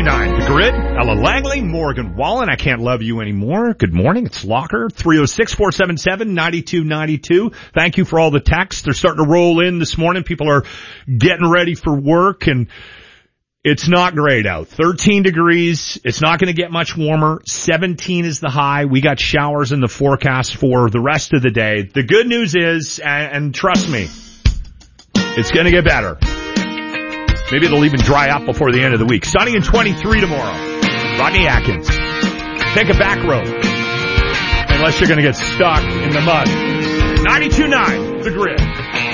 92.9 The Grid. Ella Langley, Morgan Wallen. I can't love you anymore. Good morning. It's Locker. 306-477-9292. Thank you for all the texts. They're starting to roll in this morning. People are getting ready for work, and it's not great out. 13 degrees. It's not going to get much warmer. 17 is the high. We got showers in the forecast for the rest of the day. The good news is, and trust me, it's going to get better. Maybe it'll even dry up before the end of the week. Sunny and 23 tomorrow. Rodney Atkins. Take a back road. Unless you're going to get stuck in the mud. 92.9 The Grid.